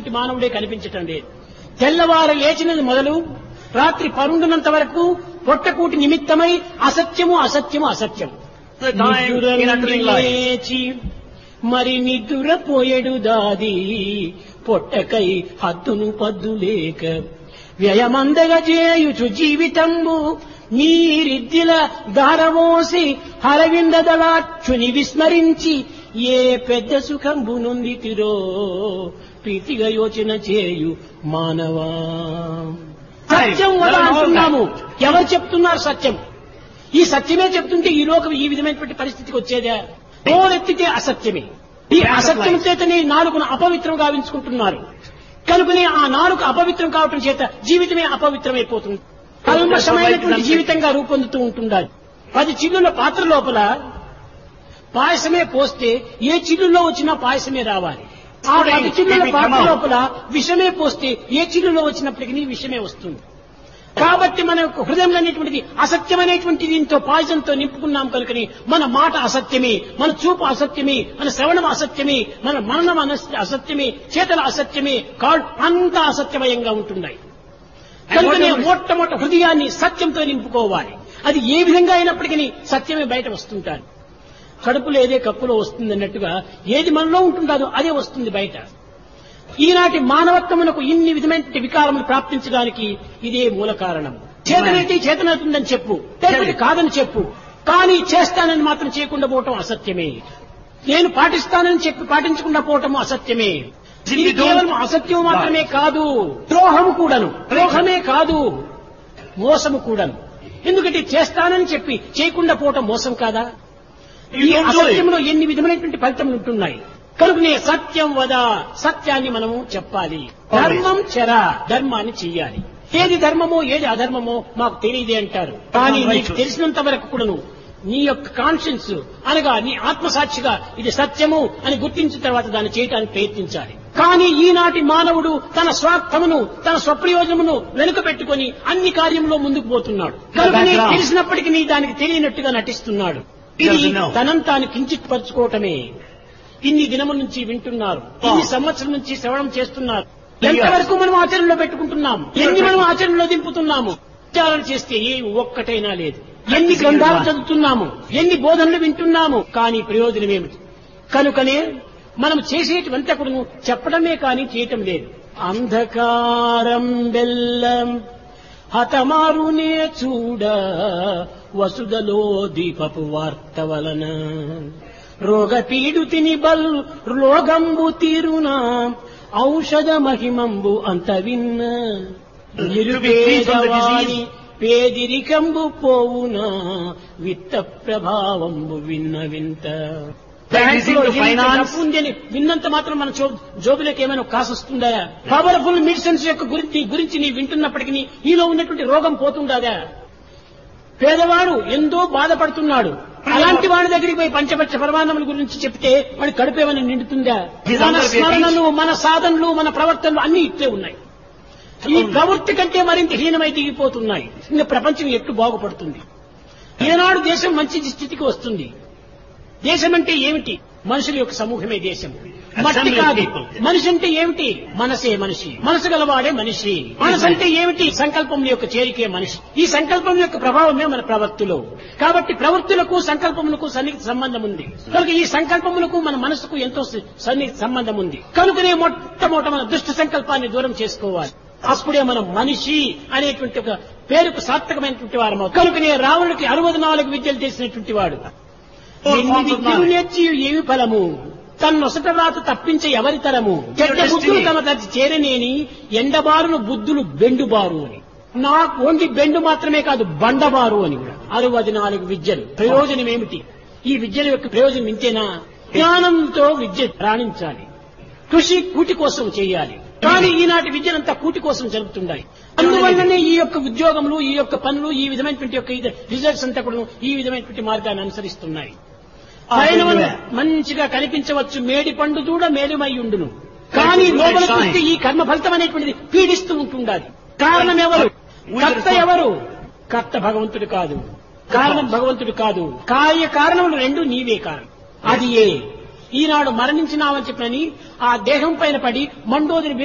సత్యమైనటువంటి మానవుడే కనిపించటం లేదు. తెల్లవారు లేచినది మొదలు రాత్రి పరుండునంత వరకు పొట్టకూటి నిమిత్తమై అసత్యము అసత్యము అసత్యం. లేచి మరి నిద్రపోయేడు దాది పొట్టకై హద్దును పద్దు లేక వ్యయమందగా చేయుచు జీవితంబు మీరిద్దిల దారవోసి హరవిందదళాక్షుని విస్మరించి ఏ పెద్ద సుఖంబు నొందితిరో ప్రీతిగా యోచన చేయు మానవా. సత్యం వదా అంటున్నాము. ఎవరు చెప్తున్నారు సత్యం? ఈ సత్యమే చెప్తుంటే ఈ లోకం ఈ విధమైనటువంటి పరిస్థితికి వచ్చేదే. నోరెత్తితే అసత్యమే. ఈ అసత్యం చేతనే నాలుగును అపవిత్రం గావించుకుంటున్నారు. కనుకనే ఆ నాలుగు అపవిత్రం కావటం చేత జీవితమే అపవిత్రమైపోతుంది. కల్మషమైనటువంటి జీవితంగా రూపొందుతూ ఉంటుండాలి. 10 చిల్లుల పాత్ర లోపల పాయసమే పోస్తే ఏ చిల్లులో వచ్చినా పాయసమే రావాలి. ఆ 10 చిల్లుల పాత్ర లోపల విషమే పోస్తే ఏ చిల్లులో వచ్చినప్పటికీ విషమే వస్తుంది. కాబట్టి మన హృదయంలో అనేటువంటిది అసత్యమైనటువంటి దీంతో పాయసంతో నింపుకున్నాం కనుకని మన మాట అసత్యమే, మన చూపు అసత్యమే, మన శ్రవణం అసత్యమే, మన మననం అసత్యమే, చేతల అసత్యమే, కాళ్ళు అంతా అసత్యమయంగా ఉంటున్నాయి. కనుకనే మొట్టమొదట హృదయాన్ని సత్యంతో నింపుకోవాలి. అది ఏ విధంగా అయినప్పటికీ సత్యమే బయట వస్తుంటారు. కడుపులో ఏదే కప్పులో వస్తుంది అన్నట్టుగా ఏది మనలో ఉంటుందో అదే వస్తుంది బయట. ఈనాటి మానవత్వమునకు ఇన్ని విధమైన వికారములు ప్రాప్తించడానికి ఇదే మూల కారణం. చేతనైతే చేతనవుతుందని చెప్పు, లేకపోతే కాదని చెప్పు, కానీ చేస్తానని మాత్రం చేయకుండా పోవటం అసత్యమే. నేను పాటిస్తానని చెప్పి పాటించకుండా పోవటం అసత్యమే. ఇది కేవలం అసత్యం మాత్రమే కాదు, ద్రోహము కూడాను. ద్రోహమే కాదు, మోసము కూడాను. ఎందుకంటే చేస్తానని చెప్పి చేయకుండా పోవటం మోసం కాదా? ఈ అసత్యంలో ఎన్ని విధమైనటువంటి ఫలితములు ఉంటున్నాయి. కనుకనే సత్యం వద, సత్యాన్ని మనము చెప్పాలి. ధర్మం చెర, ధర్మాన్ని చెయ్యాలి. ఏది ధర్మమో ఏది అధర్మమో మాకు తెలియదే అంటారు. కానీ నీకు తెలిసినంత వరకు కూడాను నీ యొక్క కాన్షియన్స్ అనగా నీ ఆత్మసాక్షిగా ఇది సత్యము అని గుర్తించిన తర్వాత దాన్ని చేయడానికి ప్రయత్నించాలి. కానీ ఈనాటి మానవుడు తన స్వార్థమును తన స్వప్రయోజనమును వెనుక పెట్టుకుని అన్ని కార్యంలో ముందుకు పోతున్నాడు. కనుకనే తెలిసినప్పటికీ దానికి తెలియనట్టుగా నటిస్తున్నాడు. ఇది తనంతాను కించిత్ పరుచుకోవటమే. ఇన్ని దినముల నుంచి వింటున్నారు, ఇన్ని సంవత్సరం నుంచి శ్రవణం చేస్తున్నారు. ఎంతవరకు మనం ఆచరణలో పెట్టుకుంటున్నాము, ఎన్ని మనం ఆచరణలో దింపుతున్నాము? విచారణ చేస్తే ఏమి ఒక్కటైనా లేదు. ఎన్ని గ్రంథాలు చదువుతున్నాము, ఎన్ని బోధనలు వింటున్నాము, కానీ ప్రయోజనం ఏమిటి? కనుకనే మనం చేసేటువంతా కూడా చెప్పడమే కానీ చేయటం లేదు. అంధకారం బెల్లం హతమారునే చూడ వసుదలో దీపపు వార్త వలన రోగ పీడుతిని బల్ రోగంబు తీరునా ఔషధ మహిమంబు అంత విన్న నిరుపేదవాని పేదిరికంబు పోవునా విత్త ప్రభావంబు విన్న వింత. విన్నంత మాత్రం మన జోబులకు ఏమైనా కాసు వస్తుందా? పవర్ఫుల్ మెడిసిన్స్ యొక్క గురించి నీ వింటున్నప్పటికీ నీలో ఉన్నటువంటి రోగం పోతుండదా? పేదవాడు ఎంతో బాధపడుతున్నాడు, అలాంటి వాడి దగ్గరికి పోయి పంచపక్ష పరమాన్నముల గురించి చెప్తే వాడి కడుపు ఏమైనా నిండుతుందా? మన స్మరణలు, మన సాధనలు, మన ప్రవర్తనలు అన్ని ఇట్లే ఉన్నాయి. ఈ ప్రవృత్తి కంటే మరింత హీనమై దిగిపోతున్నాయి. ఇంకా ప్రపంచం ఎట్టు బాగుపడుతుంది? ఈనాడు దేశం మంచి స్థితికి వస్తుంది. దేశం అంటే ఏమిటి? మనుషుల యొక్క సమూహమే దేశం, మట్టి కాదు. మనిషి అంటే ఏమిటి? మనసే మనిషి, మనసు గలవాడే మనిషి. మనసు అంటే ఏమిటి? సంకల్పం యొక్క చేరికే మనిషి. ఈ సంకల్పం యొక్క ప్రభావమే మన ప్రవృత్తిలో. కాబట్టి ప్రవృత్తులకు సంకల్పములకు సన్నిహిత సంబంధం ఉంది. కనుక ఈ సంకల్పములకు మన మనసుకు ఎంతో సన్నిహిత సంబంధం ఉంది. కనుకనే మొట్టమొదట మన దుష్ట సంకల్పాన్ని దూరం చేసుకోవాలి. అప్పుడే మనం మనిషి అనేటువంటి ఒక పేరుకు సార్థకమైనటువంటి వారు. కనుకనే రావణుడికి 64 విద్యలు చేసినటువంటి వాడు. ఎన్ని విద్యలు నేర్చి ఏమి ఫలము? తన్నొసట రాత తప్పించే ఎవరి తరము? చెడ్డ బుద్ధులు తమ తచ్చి చేరనేని ఎండబారును బుద్ధులు బెండుబారు అని. నాకు ఓన్లీ బెండు మాత్రమే కాదు, బండబారు అని కూడా. 64 విద్యలు. ప్రయోజనం ఏమిటి? ఈ విద్యల యొక్క ప్రయోజనం ఇంతేనా? జ్ఞానంతో విద్య రాణించాలి, కృషి కూటి కోసం చేయాలి. కానీ ఈనాటి విద్యలంతా కూటి కోసం జరుగుతున్నాయి. అందువల్లనే ఈ యొక్క ఉద్యోగములు, ఈ యొక్క పనులు, ఈ విధమైనటువంటి యొక్క రిజల్ట్స్ అంతా కూడా ఈ విధమైనటువంటి మార్గాన్ని అనుసరిస్తున్నాయి. పైన మంచిగా కనిపించవచ్చు, మేడి పండు చూడ మేలుమయ్యుండును, కానీ లోపల చూస్తే ఈ కర్మ ఫలితం అనేటువంటిది పీడిస్తూ ఉంటుండాలి. కారణం ఎవరు? కర్త ఎవరు? కర్త భగవంతుడు కాదు, కారణం భగవంతుడు కాదు. కారణములు రెండు నీవే కారణం. అది ఈనాడు మరణించినామని చెప్పని ఆ దేహం పైన పడి మండోదిని